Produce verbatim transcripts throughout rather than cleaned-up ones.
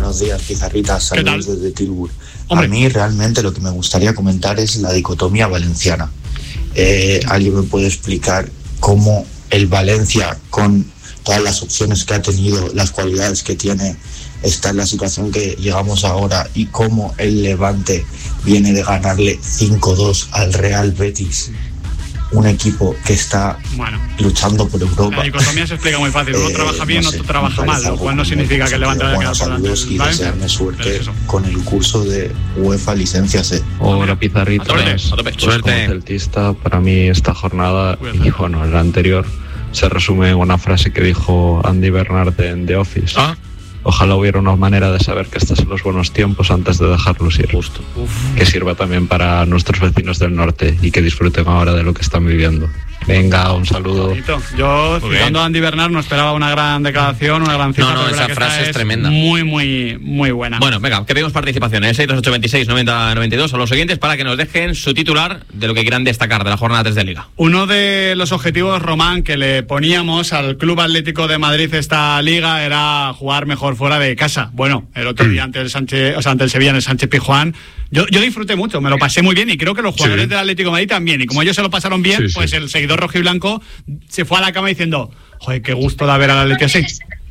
buenos días, Pizarritas, saludos desde Tilburg. Hombre. A mí realmente lo que me gustaría comentar es la dicotomía valenciana. Eh, ¿Alguien me puede explicar cómo el Valencia, con todas las opciones que ha tenido, las cualidades que tiene, está en la situación que llegamos ahora, y cómo el Levante viene de ganarle cinco dos al Real Betis? Un equipo que está bueno, luchando por Europa. La dicotomía se explica muy fácil. Uno eh, trabaja bien, no sé, otro trabaja mal, lo cual no significa que el Levante haya quedado por delante. Y desearme suerte es con el curso de UEFA Licencia C. Hola, Pizarritas. Pues Suerte. Como celtista, para mí esta jornada, y bueno, la anterior, se resume en una frase que dijo Andy Bernard en The Office. ¿Ah? Ojalá hubiera una manera de saber que estos son los buenos tiempos antes de dejarlos ir. Justo. Uf. Que sirva también para nuestros vecinos del norte y que disfruten ahora de lo que están viviendo. Venga, un saludo. Bonito. Yo, muy citando bien. A Andy Bernard, no esperaba una gran declaración, una gran cita. No, no, esa frase es, es tremenda. Muy, muy, muy buena. Bueno, venga, que pedimos participaciones. seis dos ocho veintiséis noventa noventa y dos a los siguientes para que nos dejen su titular de lo que quieran destacar de la jornada tres de Liga. Uno de los objetivos, Román, que le poníamos al Club Atlético de Madrid esta Liga era jugar mejor fuera de casa. Bueno, el otro día ante el Sánchez, o sea, ante el Sevilla en el Sánchez Pizjuán, yo, yo disfruté mucho, me lo pasé muy bien, y creo que los jugadores sí. del Atlético de Madrid también, y como ellos se lo pasaron bien, sí, pues sí. el seguidor rojiblanco se fue a la cama diciendo, joder, qué gusto de ver al Atlético así.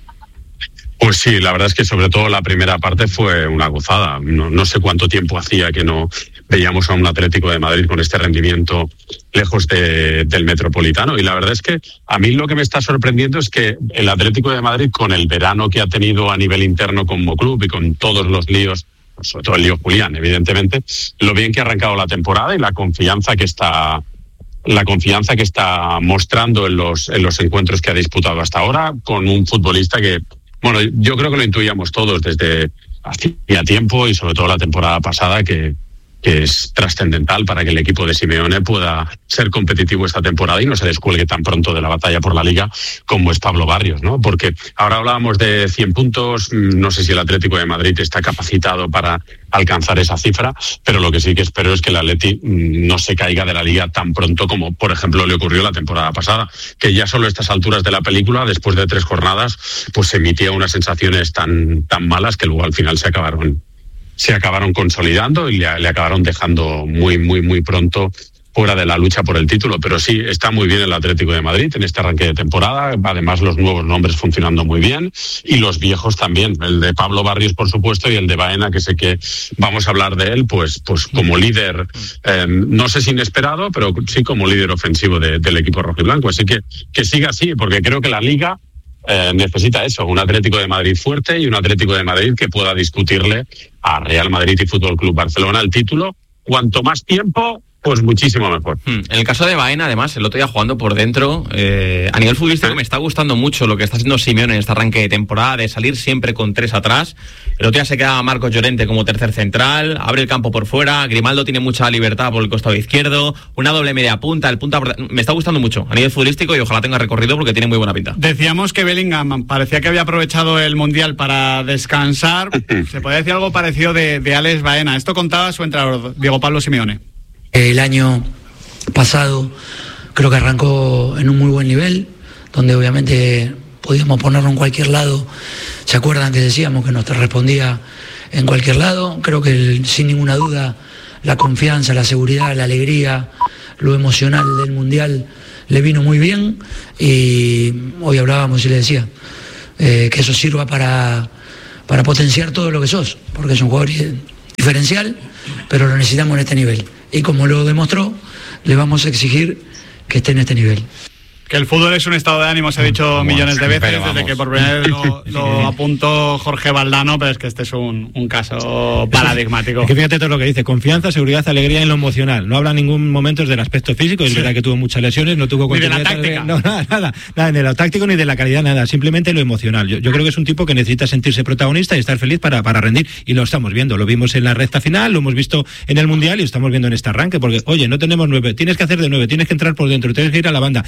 Pues sí, la verdad es que sobre todo la primera parte fue una gozada. No, no sé cuánto tiempo hacía que no veíamos a un Atlético de Madrid con este rendimiento lejos de, del Metropolitano. Y la verdad es que a mí lo que me está sorprendiendo es que el Atlético de Madrid, con el verano que ha tenido a nivel interno como club y con todos los líos, sobre todo el lío Julián, evidentemente, lo bien que ha arrancado la temporada y la confianza que está... la confianza que está mostrando en los, en los encuentros que ha disputado hasta ahora, con un futbolista que, bueno, yo creo que lo intuíamos todos desde hacía tiempo, y sobre todo la temporada pasada, que, que es trascendental para que el equipo de Simeone pueda ser competitivo esta temporada y no se descuelgue tan pronto de la batalla por la Liga como es Pablo Barrios, ¿no? Porque ahora hablábamos de cien puntos, no sé si el Atlético de Madrid está capacitado para alcanzar esa cifra, pero lo que sí que espero es que el Atleti no se caiga de la Liga tan pronto como, por ejemplo, le ocurrió la temporada pasada, que ya solo a estas alturas de la película, después de tres jornadas, pues se emitía unas sensaciones tan, tan malas que luego al final se acabaron se acabaron consolidando y le, le acabaron dejando muy, muy, muy pronto fuera de la lucha por el título. Pero sí, está muy bien el Atlético de Madrid en este arranque de temporada, además los nuevos nombres funcionando muy bien, y los viejos también, el de Pablo Barrios por supuesto, y el de Baena, que sé que vamos a hablar de él, pues, pues como líder, eh, no sé si inesperado, pero sí como líder ofensivo de, del equipo rojiblanco. Así que que siga así, porque creo que la Liga Eh, necesita eso, un Atlético de Madrid fuerte y un Atlético de Madrid que pueda discutirle a Real Madrid y Fútbol Club Barcelona el título. Cuanto más tiempo, pues muchísimo mejor. Hmm. En el caso de Baena, además, el otro día jugando por dentro, eh, a nivel futbolístico, ¿Eh? me está gustando mucho lo que está haciendo Simeone en este arranque de temporada, de salir siempre con tres atrás. El otro día se queda Marcos Llorente como tercer central, abre el campo por fuera, Grimaldo tiene mucha libertad por el costado izquierdo, una doble media punta, el punta por... me está gustando mucho a nivel futbolístico, y ojalá tenga recorrido porque tiene muy buena pinta. Decíamos que Bellingham parecía que había aprovechado el Mundial para descansar. Se podría decir algo parecido de, de Alex Baena. Esto contaba su entrenador, Diego Pablo Simeone. El año pasado creo que arrancó en un muy buen nivel, donde obviamente podíamos ponerlo en cualquier lado. ¿Se acuerdan que decíamos que nos respondía en cualquier lado? Creo que sin ninguna duda la confianza, la seguridad, la alegría, lo emocional del Mundial le vino muy bien, y hoy hablábamos y le decía eh, que eso sirva para, para potenciar todo lo que sos, porque es un jugador diferencial, pero lo necesitamos en este nivel. Y como lo demostró, le vamos a exigir que esté en este nivel. Que el fútbol es un estado de ánimo, se ha dicho millones de veces, desde que por primera vez lo, lo apuntó Jorge Valdano, pero es que este es un, un caso paradigmático. Es que fíjate todo lo que dice: confianza, seguridad, alegría en lo emocional. No habla en ningún momento del aspecto físico, es sí. verdad que tuvo muchas lesiones, no tuvo ni de la táctica. No, nada, nada, nada, ni de lo táctico ni de la calidad, nada, simplemente lo emocional. Yo, yo creo que es un tipo que necesita sentirse protagonista y estar feliz para, para rendir, y lo estamos viendo, lo vimos en la recta final, lo hemos visto en el Mundial y lo estamos viendo en este arranque, porque, oye, no tenemos nueve, tienes que hacer de nueve, tienes que entrar por dentro, tienes que ir a la banda. Cambió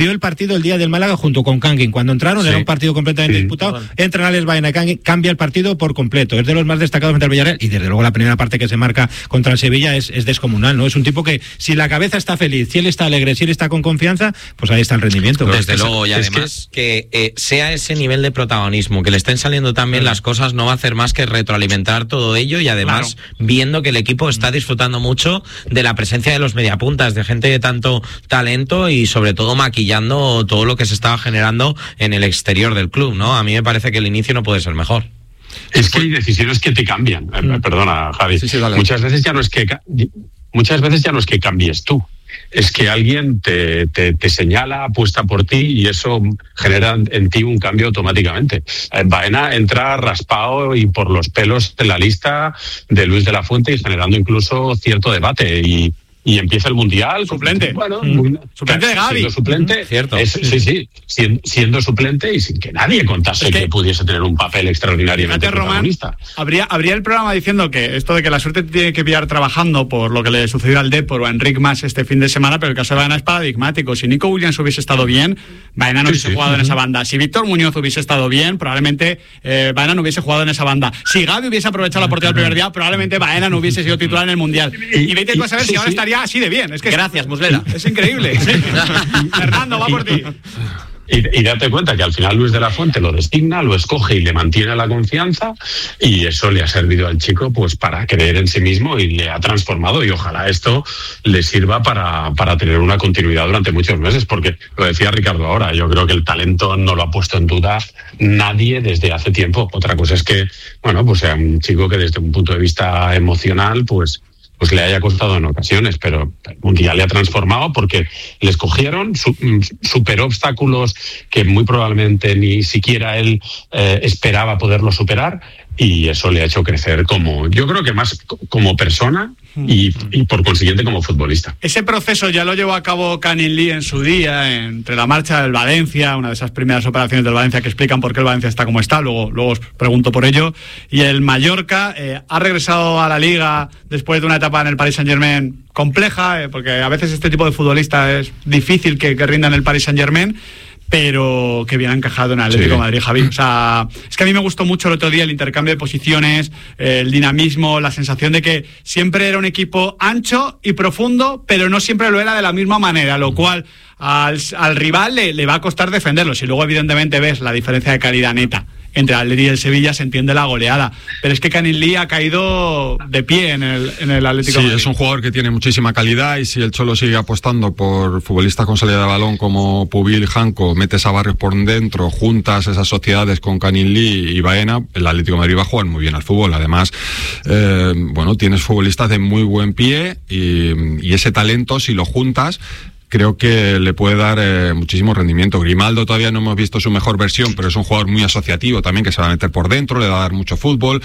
cambió el partido el día del Málaga junto con Kangin. Cuando entraron sí. era un partido completamente sí. disputado. Vale. Entran Alex Baena y Kangin, cambia el partido por completo. Es de los más destacados frente al Villarreal y desde luego la primera parte que se marca contra el Sevilla es, es descomunal, ¿no? Es un tipo que si la cabeza está feliz, si él está alegre, si él está con confianza, pues ahí está el rendimiento. Desde luego, y además que, que eh, sea ese nivel de protagonismo, que le estén saliendo también las cosas, no va a hacer más que retroalimentar todo ello y además claro. viendo que el equipo está disfrutando mucho de la presencia de los mediapuntas, de gente de tanto talento y sobre todo maquillando todo lo que se estaba generando en el exterior del club, ¿no? A mí me parece que el inicio no puede ser mejor. Es que hay decisiones que te cambian. Mm. Perdona, Javi. Sí, sí, dale. Muchas veces ya no es que muchas veces ya no es que cambies tú. Es que alguien te, te, te señala, apuesta por ti y eso genera en ti un cambio automáticamente. Baena entra raspado y por los pelos en la lista de Luis de la Fuente y generando incluso cierto debate y y empieza el Mundial. Suplente. Bueno, mm. muy, suplente de Gavi. Siendo suplente, mm, cierto. Es, sí, sí, siendo, siendo suplente y sin que nadie contase es que, que pudiese tener un papel extraordinariamente fíjate, protagonista. Román, habría, habría el programa diciendo que esto de que la suerte te tiene que pillar trabajando por lo que le sucedió al Depor o a Enric Mas este fin de semana, pero el caso de Baena es paradigmático. Si Nico Williams hubiese estado bien, Baena no sí, hubiese sí, jugado sí. en esa banda. Si Víctor Muñoz hubiese estado bien, probablemente eh, Baena no hubiese jugado en esa banda. Si Gavi hubiese aprovechado la oportunidad del primer día, probablemente Baena no hubiese sido titular en el Mundial. Y, y vete tú a saber sí, si ahora sí. estaría así de bien. Es que gracias, Muslera. Es increíble. Fernando, va por ti. Y, y date cuenta que al final Luis de la Fuente lo designa, lo escoge y le mantiene la confianza y eso le ha servido al chico pues para creer en sí mismo y le ha transformado y ojalá esto le sirva para, para tener una continuidad durante muchos meses porque lo decía Ricardo ahora, yo creo que el talento no lo ha puesto en duda nadie desde hace tiempo. Otra cosa es que, bueno, pues sea un chico que desde un punto de vista emocional pues pues le haya costado en ocasiones, pero el Mundial le ha transformado porque le escogieron, su, superó obstáculos que muy probablemente ni siquiera él eh, esperaba poderlo superar y eso le ha hecho crecer como, yo creo que más como persona y, y por consiguiente como futbolista. Ese proceso ya lo llevó a cabo Canin Lee en su día, entre la marcha del Valencia, una de esas primeras operaciones del Valencia que explican por qué el Valencia está como está, luego, luego os pregunto por ello, y el Mallorca eh, ha regresado a la Liga después de una etapa en el Paris Saint-Germain compleja, eh, porque a veces este tipo de futbolista es difícil que, que rinda en el Paris Saint-Germain, pero que bien ha encajado en el Atlético de Madrid, Javi. O sea, es que a mí me gustó mucho el otro día el intercambio de posiciones, eh, el dinamismo, la sensación de que siempre era un equipo ancho y profundo, pero no siempre lo era de la misma manera, lo cual al, al rival le, le va a costar defenderlo. Si luego evidentemente ves la diferencia de calidad neta entre el Atlético y el Sevilla, se entiende la goleada, pero es que Canin Lee ha caído de pie en el, en el Atlético sí, de Madrid. Es un jugador que tiene muchísima calidad y si el Cholo sigue apostando por futbolistas con salida de balón como Pubil, Janko, metes a Barrios por dentro, juntas esas sociedades con Canin Lee y Baena, el Atlético de Madrid va a jugar muy bien al fútbol. Además, eh, bueno, tienes futbolistas de muy buen pie y, y ese talento, si lo juntas, creo que le puede dar eh, muchísimo rendimiento. Grimaldo todavía no hemos visto su mejor versión, pero es un jugador muy asociativo también, que se va a meter por dentro, le va a dar mucho fútbol.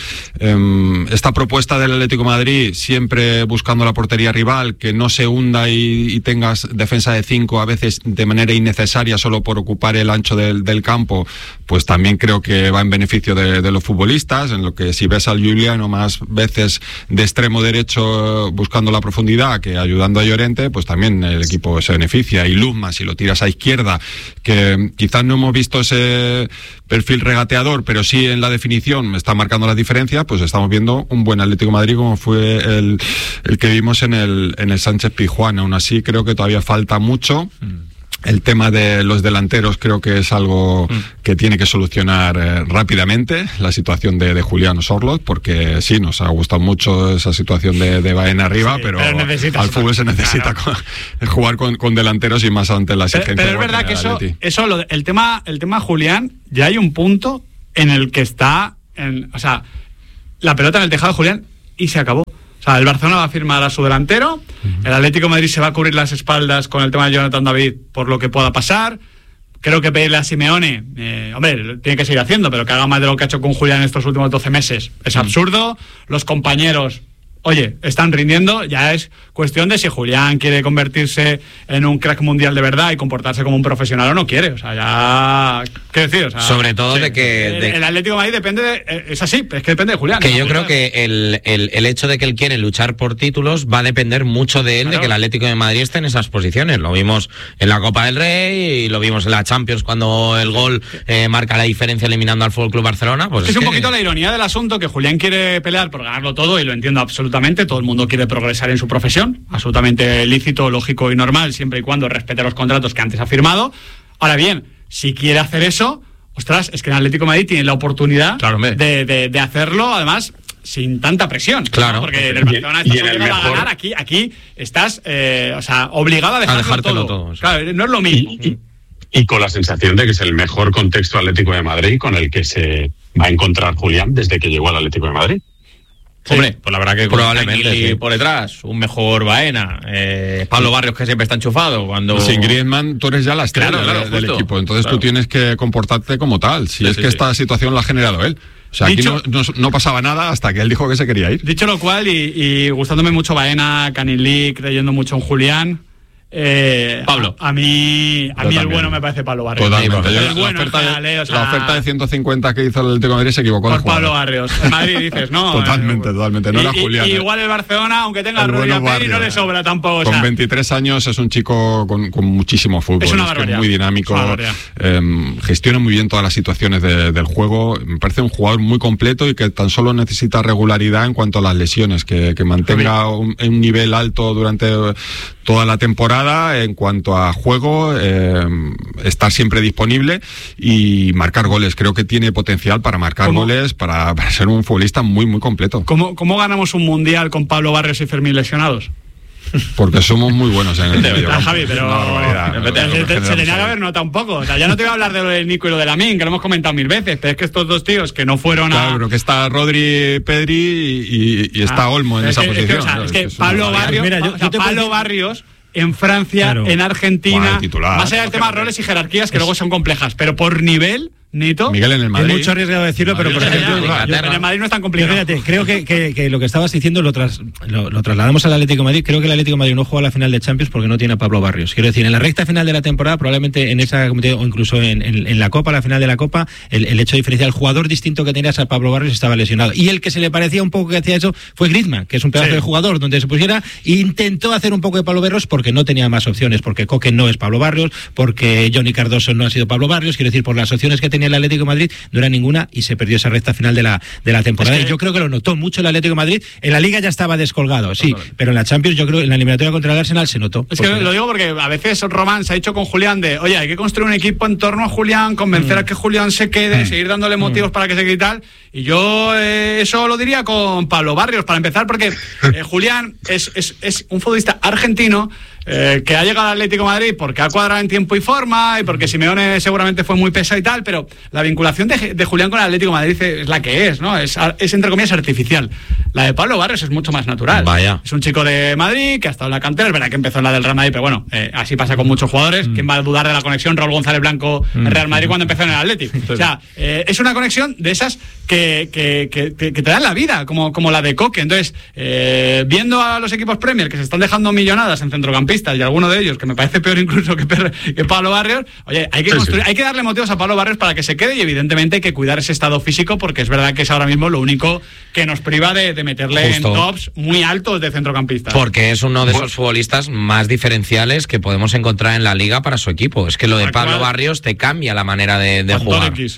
Eh, esta propuesta del Atlético de Madrid, siempre buscando la portería rival, que no se hunda y, y tengas defensa de cinco a veces de manera innecesaria solo por ocupar el ancho del, del campo, pues también creo que va en beneficio de, de los futbolistas, en lo que si ves al Giuliano más veces de extremo derecho buscando la profundidad que ayudando a Llorente, pues también el equipo se beneficia. Y Luzma, si lo tiras a izquierda, que quizás no hemos visto ese perfil regateador, pero sí en la definición me está marcando las diferencias, pues estamos viendo un buen Atlético de Madrid como fue el, el que vimos en el, en el Sánchez Pizjuán. Aún así creo que todavía falta mucho. Mm. El tema de los delanteros creo que es algo mm. que tiene que solucionar eh, rápidamente, la situación de, de Julián Sorloth, porque sí, nos ha gustado mucho esa situación de, de Baena arriba, sí, pero, pero al fútbol se necesita claro. con, jugar con, con delanteros y más ante la exigencia. Pero, pero es verdad que eso, eso lo, el tema el tema Julián, ya hay un punto en el que está, en, o sea, la pelota en el tejado de Julián y se acabó. O sea, el Barcelona va a firmar a su delantero, uh-huh. el Atlético de Madrid se va a cubrir las espaldas con el tema de Jonathan David por lo que pueda pasar. Creo que pedirle a Simeone, eh, hombre, tiene que seguir haciendo, pero que haga más de lo que ha hecho con Julián en estos últimos doce meses es uh-huh. absurdo. Los compañeros oye, están rindiendo, ya es cuestión de si Julián quiere convertirse en un crack mundial de verdad y comportarse como un profesional o no quiere, o sea, ya... ¿Qué decir? O sea, sobre todo sí, de que... El, de, el Atlético de Madrid depende de... Es así, es que depende de Julián. Que ¿no? yo Julián. creo que el, el, el hecho de que él quiere luchar por títulos va a depender mucho de él, claro, de que el Atlético de Madrid esté en esas posiciones. Lo vimos en la Copa del Rey y lo vimos en la Champions cuando el gol eh, marca la diferencia eliminando al F C Barcelona. Pues es, es es que... un poquito la ironía del asunto, que Julián quiere pelear por ganarlo todo y lo entiendo absolutamente. Todo el mundo quiere progresar en su profesión, absolutamente lícito, lógico y normal, siempre y cuando respete los contratos que antes ha firmado. Ahora bien, si quiere hacer eso, ostras, es que el Atlético de Madrid tiene la oportunidad claro, de, de, de hacerlo, además sin tanta presión, claro, ¿no? Porque en el Barcelona estás obligado mejor... a ganar, aquí, aquí estás eh, o sea, obligado a, dejarlo a dejártelo todo, todo claro, no es lo mismo. Y, y, y con la sensación de que es el mejor contexto Atlético de Madrid con el que se va a encontrar Julián desde que llegó al Atlético de Madrid. Sí. Hombre, pues la verdad que probablemente sí. Por detrás, un mejor Baena, eh, Pablo Barrios que siempre está enchufado. Cuando sin Griezmann tú eres ya la estrella claro, claro, del justo, equipo, entonces claro. Tú tienes que comportarte como tal. Si sí, es sí, que sí. Esta situación la ha generado él. O sea, dicho, aquí no, no, no pasaba nada hasta que él dijo que se quería ir. Dicho lo cual, y, y gustándome mucho Baena, Canilí, creyendo mucho en Julián. Eh, Pablo. A, a mí, a mí el bueno me parece Pablo Barrios. Totalmente. Sí, la, el bueno, la, oferta general, de, eh, o sea, la oferta de ciento cincuenta que hizo el Atlético de Madrid se equivocó. Por Pablo Barrios. En Madrid dices, no. Totalmente, eh, totalmente. No y, era Julián. Y, y igual el Barcelona, aunque tenga a Rodríguez Pérez, no le sobra tampoco. Con o sea, veintitrés años es un chico con, con muchísimo fútbol. Es una es barbaridad. Que es muy dinámico. Eh, gestiona muy bien todas las situaciones de, del juego. Me parece un jugador muy completo y que tan solo necesita regularidad en cuanto a las lesiones. Que, que mantenga un, un nivel alto durante toda la temporada en cuanto a juego, eh, estar siempre disponible y marcar goles. Creo que tiene potencial para marcar ¿Cómo? goles, para, para ser un futbolista muy, muy completo. ¿Cómo, ¿Cómo ganamos un mundial con Pablo Barrios y Fermín lesionados? Porque somos muy buenos en el medio campo. Javi, pero no, se, se, se tenía que haber notado un poco. O sea, ya no te voy a hablar de lo de Nico y lo de Lamine, que lo hemos comentado mil veces, pero es que estos dos tíos que no fueron a... Claro, pero que está Rodri, Pedri y, y está ah, Olmo en esa que, posición. Es que, o sea, ¿no? es que es Pablo Barrios, Mira, yo, o sea, yo Pablo Barrios en Francia, claro. en Argentina, titular, más allá del tema de roles y jerarquías que es... luego son complejas, pero por nivel... Nito. Miguel en el Madrid. Es mucho arriesgado decirlo, pero por ejemplo, ya, ya, yo, en el Madrid no es tan complicado. Fíjate, creo que, que, que lo que estabas diciendo lo, tras, lo, lo trasladamos al Atlético de Madrid. Creo que el Atlético de Madrid no juega la final de Champions porque no tiene a Pablo Barrios. Quiero decir, en la recta final de la temporada, probablemente en esa o incluso en, en, en la Copa, la final de la Copa, el, el hecho diferencial, el jugador distinto que tenías a Pablo Barrios estaba lesionado. Y el que se le parecía un poco que hacía eso fue Griezmann, que es un pedazo sí. de jugador donde se pusiera, intentó hacer un poco de Pablo Barrios porque no tenía más opciones, porque Coque no es Pablo Barrios, porque Johnny Cardoso no ha sido Pablo Barrios. Quiero decir, por las opciones que tenía el Atlético de Madrid no era ninguna y se perdió esa recta final de la de la temporada. Es que... Yo creo que lo notó mucho el Atlético de Madrid. En la Liga ya estaba descolgado, sí, Total. pero en la Champions yo creo que en la eliminatoria contra el Arsenal se notó. Es que lo digo porque a veces Román se ha dicho con Julián de, oye, hay que construir un equipo en torno a Julián, convencer mm. a que Julián se quede, mm. seguir dándole motivos mm. para que se quede y tal. Y yo eh, eso lo diría con Pablo Barrios, para empezar, porque eh, Julián es, es, es un futbolista argentino Eh, que ha llegado al Atlético de Madrid porque ha cuadrado en tiempo y forma y porque Simeone seguramente fue muy pesado y tal, pero la vinculación de, de Julián con el Atlético de Madrid es la que es, ¿no? Es, es entre comillas artificial. La de Pablo Barrios es mucho más natural. Vaya. Es un chico de Madrid que ha estado en la cantera, es verdad que empezó en la del Real Madrid, pero bueno, eh, así pasa con muchos jugadores. Mm. ¿Quién va a dudar de la conexión Raúl González Blanco en mm. Real Madrid cuando empezó en el Atlético? O sea, eh, es una conexión de esas que, que, que, que, que te dan la vida, como, como la de Coque. Entonces, eh, viendo a los equipos Premier que se están dejando millonadas en centrocampistas y alguno de ellos que me parece peor incluso que, que Pablo Barrios, oye, hay que sí, construir, sí. hay que darle motivos a Pablo Barrios para que se quede y evidentemente hay que cuidar ese estado físico porque es verdad que es ahora mismo lo único que nos priva de, de meterle Justo. en tops muy altos de centrocampistas. Porque es uno de esos futbolistas más diferenciales que podemos encontrar en la Liga para su equipo. Es que lo de Pablo Barrios te cambia la manera de, de jugar. X.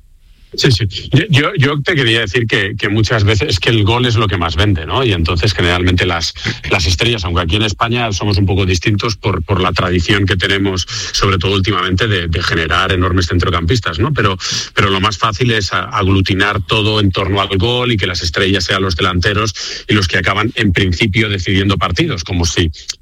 Sí, sí. Yo, yo te quería decir que, que muchas veces es que el gol es lo que más vende, ¿no? Y entonces generalmente las, las estrellas, aunque aquí en España somos un poco distintos por, por la tradición que tenemos, sobre todo últimamente, de, de generar enormes centrocampistas, ¿no? Pero, pero lo más fácil es aglutinar todo en torno al gol y que las estrellas sean los delanteros y los que acaban en principio decidiendo partidos, como si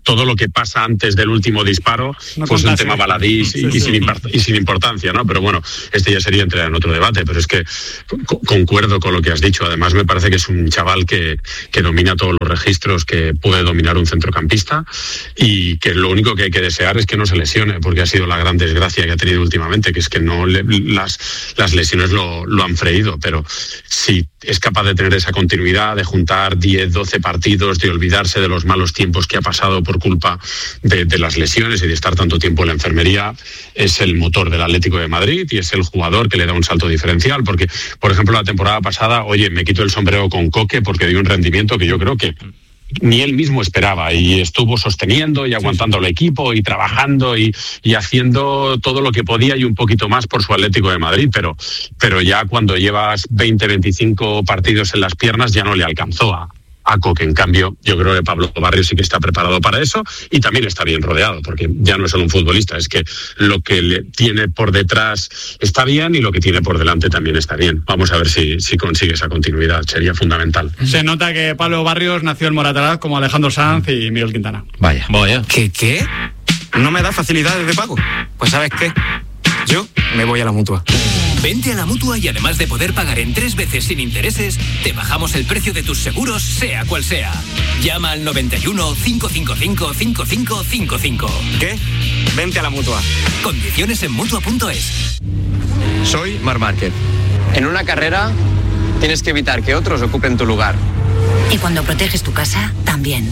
todo lo que pasa antes del último disparo, no pues un tema baladí sí, y, sí, y, sin import- y sin importancia, ¿no? Pero bueno, este ya sería entrar en otro debate, pero es que co- concuerdo con lo que has dicho. Además, me parece que es un chaval que, que domina todos los registros que puede dominar un centrocampista y que lo único que hay que desear es que no se lesione, porque ha sido la gran desgracia que ha tenido últimamente, que es que no le, las, las lesiones lo, lo han freído, pero si es capaz de tener esa continuidad, de juntar diez, doce partidos, de olvidarse de los malos tiempos que ha pasado por culpa de, de las lesiones y de estar tanto tiempo en la enfermería, es el motor del Atlético de Madrid y es el jugador que le da un salto diferencial, porque, por ejemplo, la temporada pasada, oye, me quito el sombrero con Coque porque dio un rendimiento que yo creo que ni él mismo esperaba y estuvo sosteniendo y aguantando al equipo y trabajando y, y haciendo todo lo que podía y un poquito más por su Atlético de Madrid, pero, pero ya cuando llevas veinte, veinticinco partidos en las piernas ya no le alcanzó a, a Coque. En cambio, yo creo que Pablo Barrios sí que está preparado para eso y también está bien rodeado, porque ya no es solo un futbolista, es que lo que le tiene por detrás está bien y lo que tiene por delante también está bien. Vamos a ver si, si consigue esa continuidad, sería fundamental. Se nota que Pablo Barrios nació en Moratalaz como Alejandro Sanz y Miguel Quintana. Vaya. Vaya. ¿Qué, qué? ¿No me da facilidades de pago? Pues ¿sabes qué? Yo me voy a la Mutua. Vente a la Mutua y además de poder pagar en tres veces sin intereses, te bajamos el precio de tus seguros, sea cual sea. Llama al noventa y uno, cinco cinco cinco, cinco cinco cinco cinco. ¿Qué? Vente a la Mutua. Condiciones en Mutua punto es. Soy Marc Márquez. En una carrera tienes que evitar que otros ocupen tu lugar. Y cuando proteges tu casa, también.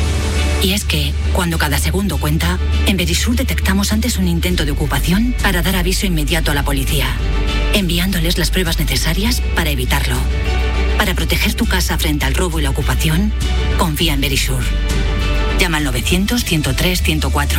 Y es que, cuando cada segundo cuenta, en Verisur detectamos antes un intento de ocupación para dar aviso inmediato a la policía, enviándoles las pruebas necesarias para evitarlo. Para proteger tu casa frente al robo y la ocupación, confía en Verisur. Llama al novecientos, ciento tres, ciento cuatro.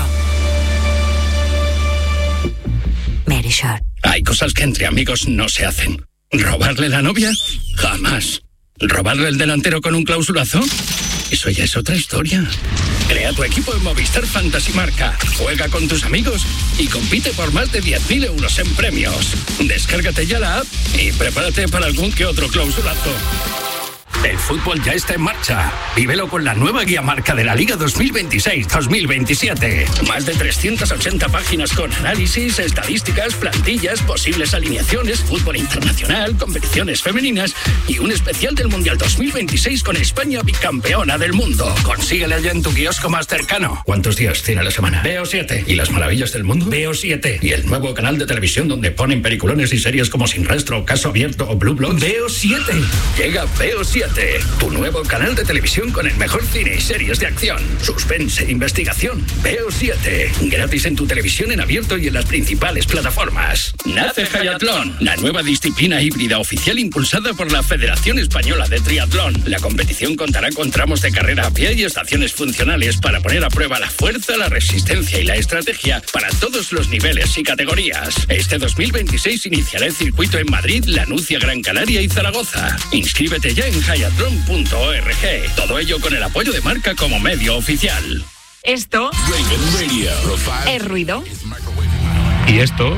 Verisur. Hay cosas que entre amigos no se hacen. ¿Robarle la novia? Jamás. ¿Robarle el delantero con un clausulazo? Eso ya es otra historia. Crea tu equipo en Movistar Fantasy Marca. Juega con tus amigos y compite por más de diez mil euros en premios. Descárgate ya la app y prepárate para algún que otro clausulazo. El fútbol ya está en marcha. Vívelo con la nueva guía marca de la Liga dos mil veintiséis dos mil veintisiete. Más de trescientas ochenta páginas con análisis, estadísticas, plantillas, posibles alineaciones, fútbol internacional, competiciones femeninas y un especial del Mundial dos mil veintiséis con España bicampeona del mundo. Consíguela ya en tu kiosco más cercano. ¿Cuántos días tiene la semana? Veo siete. ¿Y las maravillas del mundo? Veo siete. ¿Y el nuevo canal de televisión donde ponen peliculones y series como Sin Rastro, Caso Abierto o Blue Bloods? Veo siete. Llega Veo siete. Tu nuevo canal de televisión con el mejor cine y series de acción, suspense e investigación. Veo siete. Gratis en tu televisión en abierto y en las principales plataformas. Nace Hayatlón, la nueva disciplina híbrida oficial impulsada por la Federación Española de Triatlón. La competición contará con tramos de carrera a pie y estaciones funcionales para poner a prueba la fuerza, la resistencia y la estrategia para todos los niveles y categorías. Este dos mil veintiséis iniciará el circuito en Madrid, Lanucia, Gran Canaria y Zaragoza. Inscríbete ya en hayatlón punto org. Todo ello con el apoyo de Marca como medio oficial. Esto es ruido. Y esto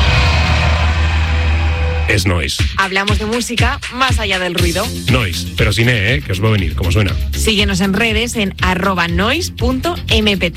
es noise. Hablamos de música más allá del ruido. Noise, pero sin E, ¿eh? Que os va a venir, como suena. Síguenos en redes en arroba noise punto m p